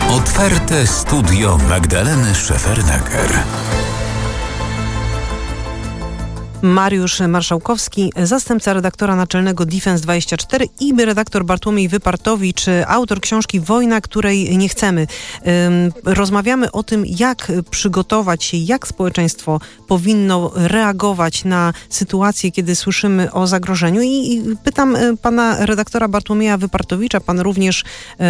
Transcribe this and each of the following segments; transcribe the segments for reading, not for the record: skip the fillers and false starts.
Otwarte studio Magdaleny Szefernaker. Mariusz Marszałkowski, zastępca redaktora naczelnego Defense24 i redaktor Bartłomiej Wypartowicz, autor książki Wojna, której nie chcemy. Rozmawiamy o tym, jak przygotować się, jak społeczeństwo powinno reagować na sytuację, kiedy słyszymy o zagrożeniu. I pytam pana redaktora Bartłomieja Wypartowicza, pan również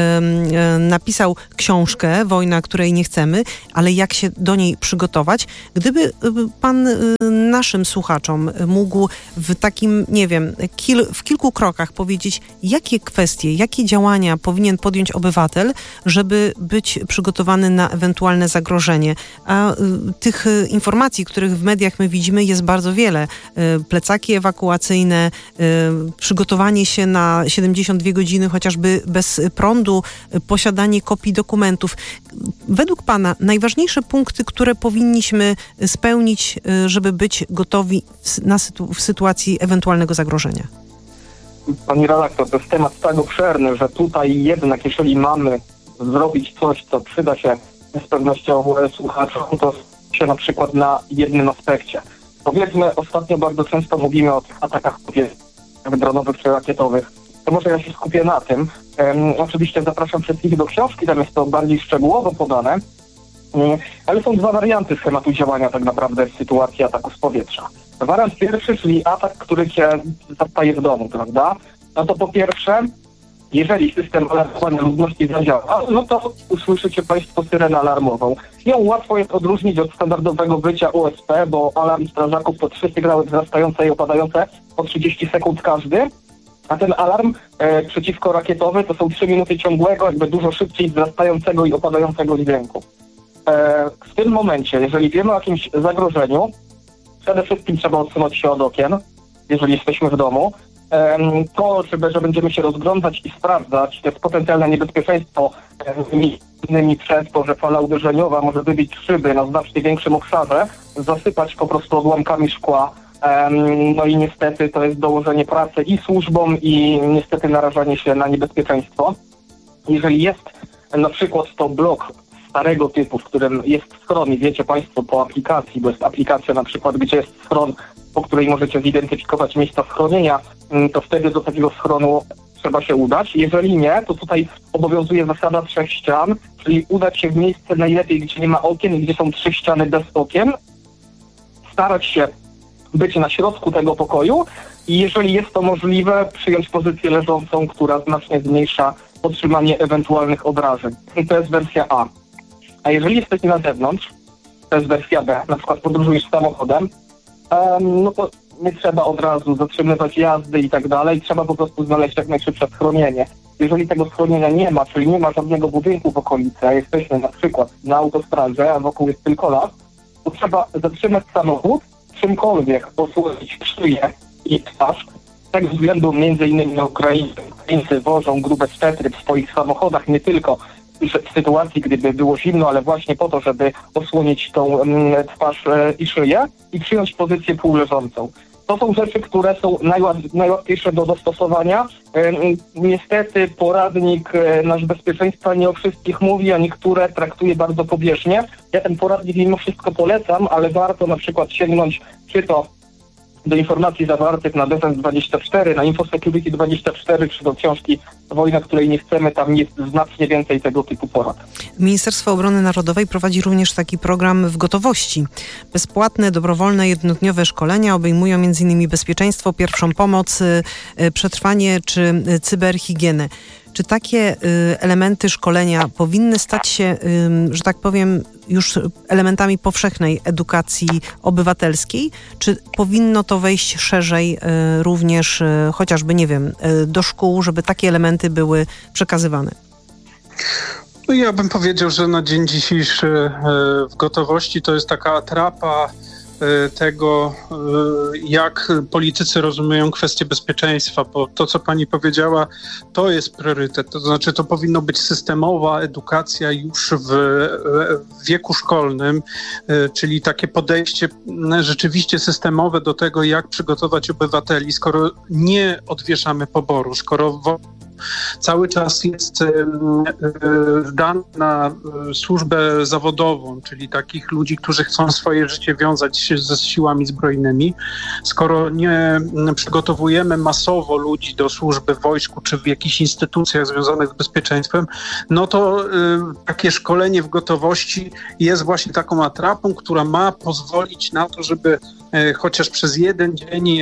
napisał książkę Wojna, której nie chcemy, ale jak się do niej przygotować? Gdyby pan naszym słuchaczom mógł w takim, nie wiem, w kilku krokach powiedzieć, jakie kwestie, jakie działania powinien podjąć obywatel, żeby być przygotowany na ewentualne zagrożenie. A tych informacji, których w mediach my widzimy, jest bardzo wiele. Plecaki ewakuacyjne, przygotowanie się na 72 godziny chociażby bez prądu, posiadanie kopii dokumentów. Według pana najważniejsze punkty, które powinniśmy spełnić, żeby być gotowi w sytuacji ewentualnego zagrożenia? Pani redaktor, to jest temat tak obszerny, że tutaj jednak, jeżeli mamy zrobić coś, co przyda się z pewnością słuchaczom, to się na przykład na jednym aspekcie. Powiedzmy, ostatnio bardzo często mówimy o tych atakach dronowych czy rakietowych. To może ja się skupię na tym. Oczywiście zapraszam wszystkich do książki, tam jest to bardziej szczegółowo podane, ale są dwa warianty schematu działania tak naprawdę w sytuacji ataku z powietrza. Wariant pierwszy, czyli atak, który cię zastaje w domu, prawda? No to po pierwsze, jeżeli system alarmowania ludności zadziała, no to usłyszycie Państwo syrenę alarmową. Ją łatwo jest odróżnić od standardowego wycia OSP, bo alarm strażaków to 3 sygnały wzrastające i opadające po 30 sekund każdy, a ten alarm przeciwkorakietowy to są 3 minuty ciągłego, jakby dużo szybciej wzrastającego i opadającego dźwięku. W tym momencie, jeżeli wiemy o jakimś zagrożeniu, przede wszystkim trzeba odsunąć się od okien, jeżeli jesteśmy w domu. To, że będziemy się rozglądać i sprawdzać, to jest potencjalne niebezpieczeństwo, innymi przez to, że fala uderzeniowa może wybić szyby na znacznie większym obszarze, zasypać po prostu odłamkami szkła. No i niestety to jest dołożenie pracy i służbom, i niestety narażanie się na niebezpieczeństwo. Jeżeli jest na przykład to blok starego typu, w którym jest schron i wiecie Państwo po aplikacji, bo jest aplikacja na przykład, gdzie jest schron, po której możecie zidentyfikować miejsca schronienia, to wtedy do takiego schronu trzeba się udać. Jeżeli nie, to tutaj obowiązuje zasada 3 ścian, czyli udać się w miejsce najlepiej, gdzie nie ma okien i gdzie są 3 ściany bez okien, starać się być na środku tego pokoju i jeżeli jest to możliwe, przyjąć pozycję leżącą, która znacznie zmniejsza otrzymanie ewentualnych obrażeń. I to jest wersja A. A jeżeli jesteś na zewnątrz, to jest wersja B, na przykład podróżujesz samochodem, no to nie trzeba od razu zatrzymywać jazdy i tak dalej, trzeba po prostu znaleźć jak najszybsze schronienie. Jeżeli tego schronienia nie ma, czyli nie ma żadnego budynku w okolicy, a jesteśmy na przykład na autostradzie, a wokół jest tylko las, to trzeba zatrzymać samochód, czymkolwiek osłonić szyję i twarz. Z tego względu m.in. Ukraińcy wożą grube swetry w swoich samochodach, nie tylko w sytuacji, gdyby było zimno, ale właśnie po to, żeby osłonić tą twarz i szyję i przyjąć pozycję półleżącą. To są rzeczy, które są najłatwiejsze do dostosowania. Niestety poradnik nasz bezpieczeństwa nie o wszystkich mówi, a niektóre traktuje bardzo pobieżnie. Ja ten poradnik mimo wszystko polecam, ale warto na przykład sięgnąć czy to do informacji zawartych na Defense24, na InfoSecurity24, czy do książki Wojna, której nie chcemy, tam jest znacznie więcej tego typu porad. Ministerstwo Obrony Narodowej prowadzi również taki program w gotowości. Bezpłatne, dobrowolne, jednodniowe szkolenia obejmują m.in. bezpieczeństwo, pierwszą pomoc, przetrwanie czy cyberhigienę. Czy takie elementy szkolenia powinny stać się, że tak powiem, już elementami powszechnej edukacji obywatelskiej? Czy powinno to wejść szerzej również chociażby, nie wiem, do szkół, żeby takie elementy były przekazywane? No ja bym powiedział, że na dzień dzisiejszy w gotowości to jest taka atrapa tego, jak politycy rozumieją kwestie bezpieczeństwa, bo to, co pani powiedziała, to jest priorytet. To znaczy, to powinno być systemowa edukacja już w wieku szkolnym, czyli takie podejście rzeczywiście systemowe do tego, jak przygotować obywateli, skoro nie odwieszamy poboru, skoro cały czas jest zdany na służbę zawodową, czyli takich ludzi, którzy chcą swoje życie wiązać ze siłami zbrojnymi. Skoro nie przygotowujemy masowo ludzi do służby w wojsku czy w jakichś instytucjach związanych z bezpieczeństwem, no to takie szkolenie w gotowości jest właśnie taką atrapą, która ma pozwolić na to, żeby chociaż przez jeden dzień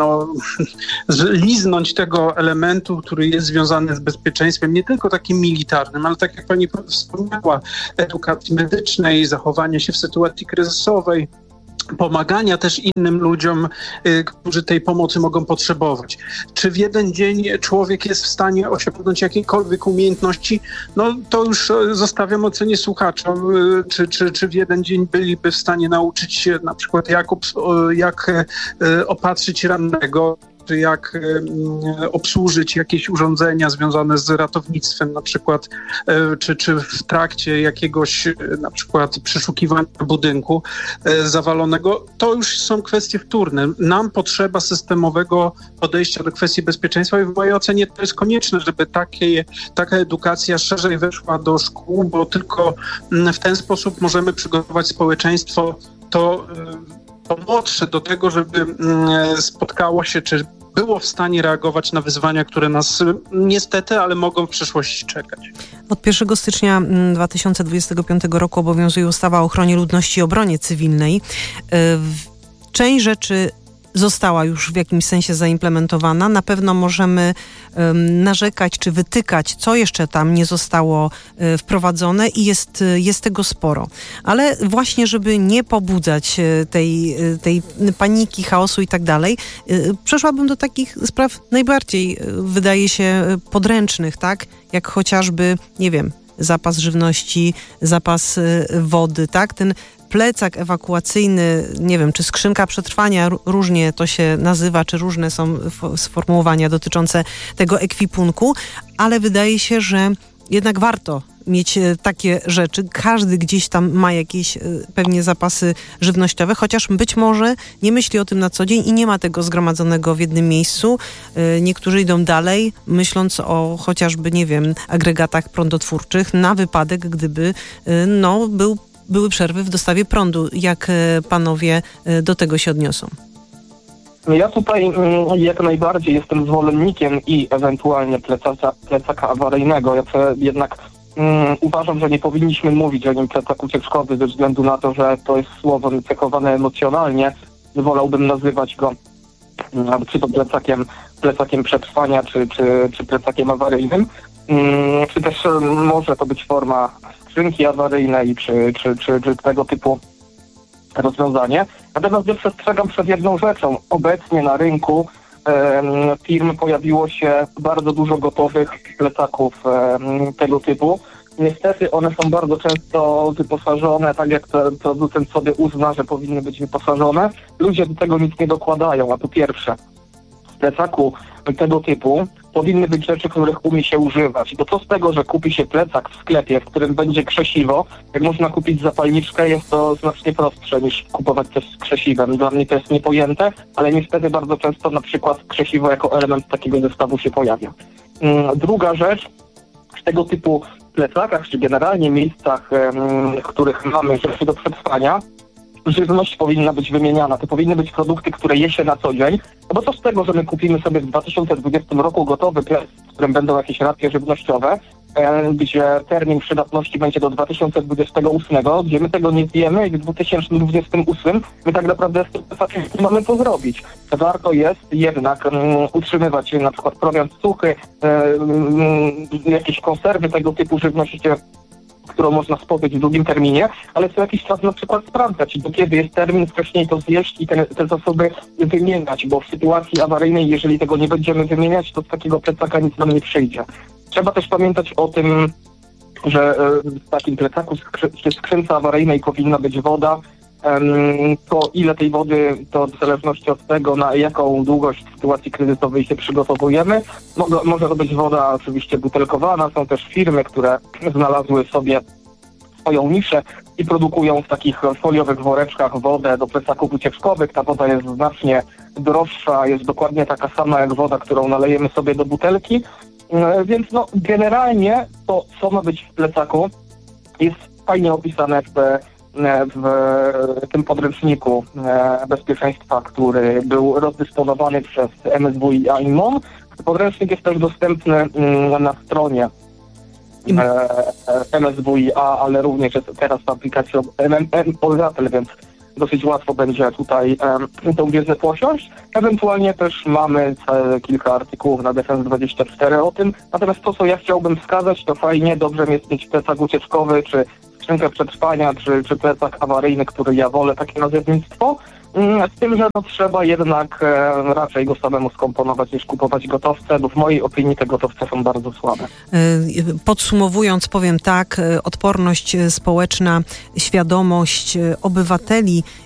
liznąć tego elementu, który jest związany z bezpieczeństwem, nie tylko takim militarnym, ale tak jak pani wspomniała, edukacji medycznej, zachowania się w sytuacji kryzysowej, pomagania też innym ludziom, którzy tej pomocy mogą potrzebować. Czy w jeden dzień człowiek jest w stanie osiągnąć jakiekolwiek umiejętności? No to już zostawiam ocenie słuchaczom. Czy w jeden dzień byliby w stanie nauczyć się na przykład jak opatrzyć rannego, czy jak obsłużyć jakieś urządzenia związane z ratownictwem na przykład, czy w trakcie jakiegoś na przykład przeszukiwania budynku zawalonego, to już są kwestie wtórne. Nam potrzeba systemowego podejścia do kwestii bezpieczeństwa i w mojej ocenie to jest konieczne, żeby taka edukacja szerzej weszła do szkół, bo tylko w ten sposób możemy przygotować społeczeństwo młodsze do tego, żeby spotkało się, czy było w stanie reagować na wyzwania, które nas niestety, ale mogą w przyszłości czekać. Od 1 stycznia 2025 roku obowiązuje ustawa o ochronie ludności i obronie cywilnej. Część rzeczy została już w jakimś sensie zaimplementowana. Na pewno możemy narzekać czy wytykać, co jeszcze tam nie zostało wprowadzone i jest tego sporo. Ale właśnie, żeby nie pobudzać tej paniki, chaosu i tak dalej, przeszłabym do takich spraw najbardziej, wydaje się, podręcznych, tak? Jak chociażby, nie wiem, zapas żywności, zapas wody, tak? Ten plecak ewakuacyjny, nie wiem, czy skrzynka przetrwania, różnie to się nazywa, czy różne są sformułowania dotyczące tego ekwipunku, ale wydaje się, że jednak warto mieć takie rzeczy. Każdy gdzieś tam ma jakieś pewnie zapasy żywnościowe, chociaż być może nie myśli o tym na co dzień i nie ma tego zgromadzonego w jednym miejscu. Niektórzy idą dalej, myśląc o chociażby, nie wiem, agregatach prądotwórczych na wypadek, gdyby były przerwy w dostawie prądu. Jak panowie do tego się odniosą? Ja tutaj jak najbardziej jestem zwolennikiem i ewentualnie plecaka awaryjnego. Ja jednak uważam, że nie powinniśmy mówić o nim plecak ucieczkowy ze względu na to, że to jest słowo cechowane emocjonalnie. Wolałbym nazywać go czy to plecakiem przetrwania, czy plecakiem awaryjnym. Czy też może to być forma skrzynki awaryjnej, czy tego typu rozwiązanie. Natomiast ja przestrzegam przed jedną rzeczą. Obecnie na rynku firm pojawiło się bardzo dużo gotowych plecaków tego typu. Niestety one są bardzo często wyposażone, tak jak producent sobie uzna, że powinny być wyposażone. Ludzie do tego nic nie dokładają, a po pierwsze, w plecaku tego typu powinny być rzeczy, których umie się używać. Bo co z tego, że kupi się plecak w sklepie, w którym będzie krzesiwo, jak można kupić zapalniczkę, jest to znacznie prostsze niż kupować coś z krzesiwem. Dla mnie to jest niepojęte, ale niestety bardzo często na przykład krzesiwo jako element takiego zestawu się pojawia. Druga rzecz, w tego typu plecakach, czy generalnie miejscach, w których mamy rzeczy do przetrwania, żywność powinna być wymieniana. To powinny być produkty, które je się na co dzień. No bo co z tego, że my kupimy sobie w 2020 roku gotowy plecak, w którym będą jakieś racje żywnościowe, gdzie termin przydatności będzie do 2028, gdzie my tego nie zjemy i w 2028 my tak naprawdę mamy to zrobić. Warto jest jednak utrzymywać na przykład prowiant suchy, jakieś konserwy tego typu żywności, którą można spożyć w długim terminie, ale co jakiś czas na przykład sprawdzać, do kiedy jest termin, wcześniej to zjeść i te zasoby wymieniać, bo w sytuacji awaryjnej, jeżeli tego nie będziemy wymieniać, to z takiego plecaka nic nam nie przyjdzie. Trzeba też pamiętać o tym, że w takim plecaku czy skrzynce awaryjnej powinna być woda. To ile tej wody, to w zależności od tego, na jaką długość w sytuacji kryzysowej się przygotowujemy. Może to być woda oczywiście butelkowana. Są też firmy, które znalazły sobie swoją niszę i produkują w takich foliowych woreczkach wodę do plecaków ucieczkowych. Ta woda jest znacznie droższa, jest dokładnie taka sama jak woda, którą nalejemy sobie do butelki. Więc generalnie to, co ma być w plecaku, jest fajnie opisane w tym podręczniku bezpieczeństwa, który był rozdysponowany przez MSWiA i MON. Podręcznik jest też dostępny na stronie MSWiA, ale również jest teraz w aplikacji Obywatel, więc dosyć łatwo będzie tutaj tą wiedzę posiąść. Ewentualnie też mamy kilka artykułów na Defense24 o tym. Natomiast to, co ja chciałbym wskazać, to fajnie, dobrze jest mieć plecak ucieczkowy, czy skrzynkę przetrwania, czy plecak awaryjny, który ja wolę, takie nazewnictwo. Z tym, że trzeba jednak raczej go samemu skomponować niż kupować gotowce, bo w mojej opinii te gotowce są bardzo słabe. Podsumowując, powiem tak, odporność społeczna, świadomość obywateli